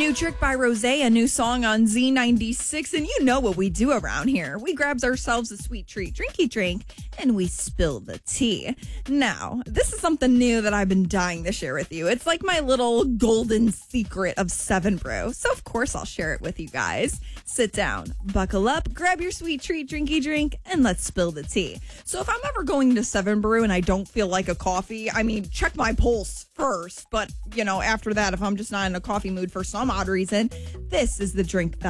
New Trick by Rose, a new song on Z96, and you know what we do around here. We grabs ourselves a sweet treat, drinky drink, and we spill the tea. Now, this is something new that I've been dying to share with you. It's like my little golden secret of 7 Brew, so of course I'll share it with you guys. Sit down, buckle up, grab your sweet treat, drinky drink, and let's spill the tea. So if I'm ever going to 7 Brew and I don't feel like a coffee, I mean, check my pulse first, but, after that, if I'm just not in a coffee mood for some odd reason, this is the drink that